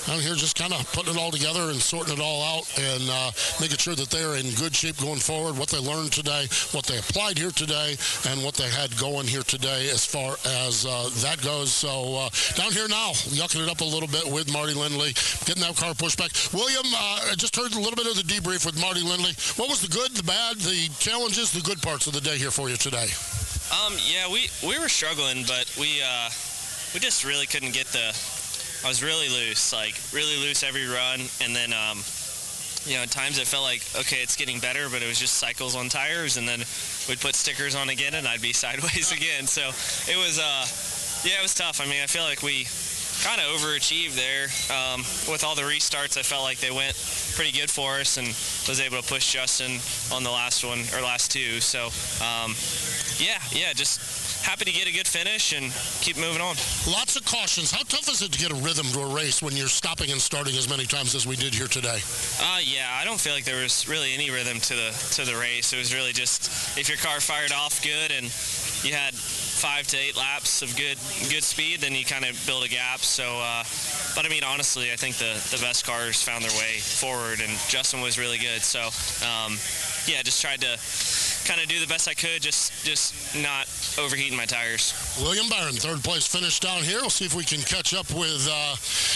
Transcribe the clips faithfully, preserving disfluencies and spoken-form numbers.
down here just kind of putting it all together and sorting it all out and uh, making sure that they're in good shape going forward, what they learned today, what they applied here today, and what they had going here today as far as uh, that goes. So uh, down here now, yucking it up a little bit with Marty Lindley, getting that car pushed back. William, uh, I just heard a little bit of the debrief with Marty Lindley. What was the good, the bad, the challenges, the good parts of the day here for you today? Um, yeah, we, we were struggling, but we uh, we just really couldn't get the. I was really loose, like really loose every run, and then um, you know, at times it felt like okay, it's getting better, but it was just cycles on tires, and then we'd put stickers on again, and I'd be sideways again. So it was uh, yeah, it was tough. I mean, I feel like we kind of overachieved there. Um, with all the restarts, I felt like they went pretty good for us and was able to push Justin on the last one, or last two. So, um, yeah, yeah, just happy to get a good finish and keep moving on. Lots of cautions. How tough is it to get a rhythm to a race when you're stopping and starting as many times as we did here today? Uh, yeah, I don't feel like there was really any rhythm to the to the race. It was really just if your car fired off good and you had five to eight laps of good good speed, then you kind of build a gap. So, uh, but I mean, honestly, I think the, the best cars found their way forward, and Justin was really good. So, um, yeah, just tried to kind of do the best I could, just just not overheating my tires. William Byron, third place finish down here. We'll see if we can catch up with... Uh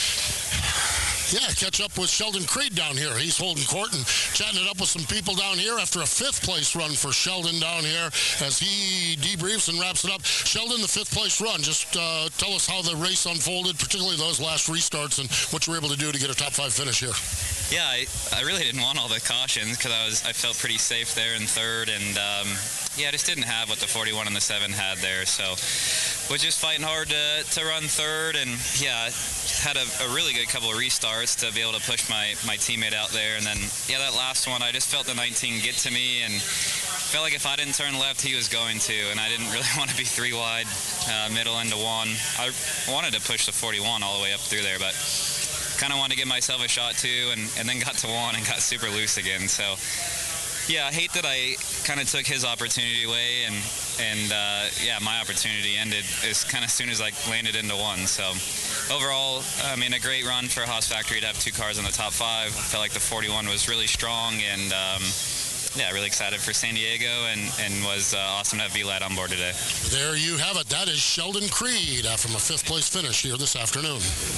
Yeah, catch up with Sheldon Creed down here. He's holding court and chatting it up with some people down here after a fifth-place run for Sheldon down here as he debriefs and wraps it up. Sheldon, the fifth-place run. Just uh, tell us how the race unfolded, particularly those last restarts, and what you were able to do to get a top-five finish here. Yeah, I, I really didn't want all the cautions because I was I felt pretty safe there in third, and um, yeah, I just didn't have what the forty-one and the seven had there, so was just fighting hard to, to run third, and yeah, had a, a really good couple of restarts to be able to push my, my teammate out there, and then yeah, that last one, I just felt the nineteen get to me, and felt like if I didn't turn left, he was going to, and I didn't really want to be three wide, uh, middle into one. I wanted to push the forty-one all the way up through there, but kind of wanted to give myself a shot too, and, and then got to one and got super loose again. So yeah, I hate that I kind of took his opportunity away, and and uh, yeah, my opportunity ended as kind of soon as I landed into one. So overall, I mean, a great run for Haas Factory to have two cars in the top five. I felt like the forty-one was really strong, and um, yeah, really excited for San Diego, and, and was uh, awesome to have V-Lad on board today. There you have it. That is Sheldon Creed from a fifth-place finish here this afternoon.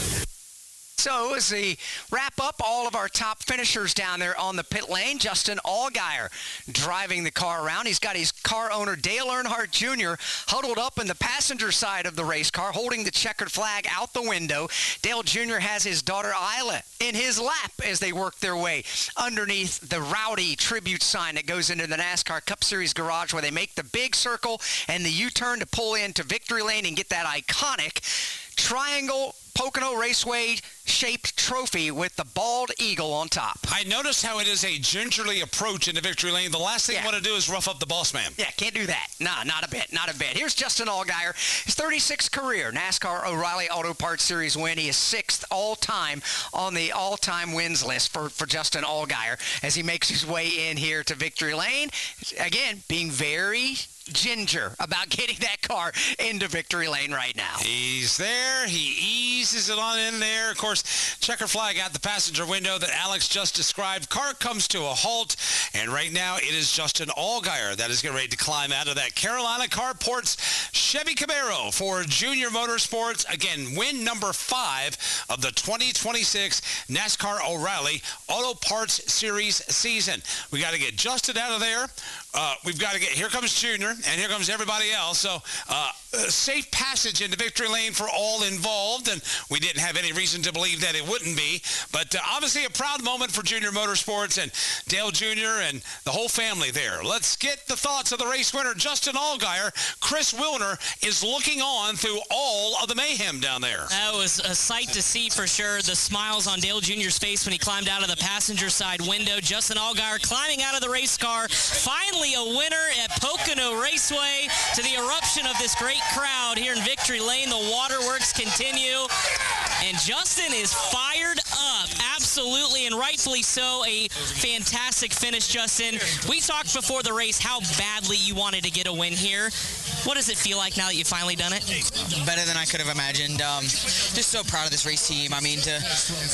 So as we wrap up all of our top finishers down there on the pit lane, Justin Allgaier driving the car around. He's got his car owner, Dale Earnhardt Junior, huddled up in the passenger side of the race car, holding the checkered flag out the window. Dale Junior has his daughter, Isla, in his lap as they work their way underneath the Rowdy tribute sign that goes into the NASCAR Cup Series garage, where they make the big circle and the U-turn to pull into victory lane and get that iconic triangle Pocono Raceway shaped trophy with the bald eagle on top. I noticed how it is a gingerly approach into victory lane. The last thing yeah. you want to do is rough up the boss man. Yeah, can't do that. Nah, not a bit, not a bit. Here's Justin Allgaier, his thirty-sixth career NASCAR O'Reilly Auto Parts Series win. He is sixth all-time on the all-time wins list for, for Justin Allgaier as he makes his way in here to victory lane. Again, being very ginger about getting that car into victory lane right now. He's there. He eases it on in there. Of course, checker flag out the passenger window that Alex just described. Car comes to a halt, and right now it is Justin Allgaier that is getting ready to climb out of that Carolina Carports Chevy Camaro for Junior Motorsports. Again, win number five of the twenty twenty-six NASCAR O'Reilly Auto Parts Series season. We got to get Justin out of there. Uh, we've got to get, here comes Junior, and here comes everybody else. So uh, safe passage into victory lane for all involved, and we didn't have any reason to believe that it wouldn't be. But uh, obviously a proud moment for Junior Motorsports and Dale Junior and the whole family there. Let's get the thoughts of the race winner, Justin Allgaier. Chris Wilner is looking on through all of the mayhem down there. That was a sight to see for sure. The smiles on Dale Junior's face when he climbed out of the passenger side window. Justin Allgaier climbing out of the race car. Finally a winner at Pocono Raceway, to the eruption of this great crowd here in victory lane. The waterworks continue, and Justin is fired up, absolutely, and rightfully so. A fantastic finish, Justin. We talked before the race how badly you wanted to get a win here. What does it feel like now that you've finally done it? Better than I could have imagined. Um, just so proud of this race team. I mean, to